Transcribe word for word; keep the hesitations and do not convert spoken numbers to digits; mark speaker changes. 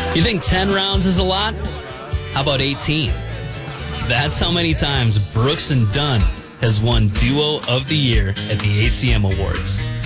Speaker 1: You think ten rounds is a lot? How about eighteen? That's how many times Brooks and Dunn has won Duo of the Year at the A C M Awards.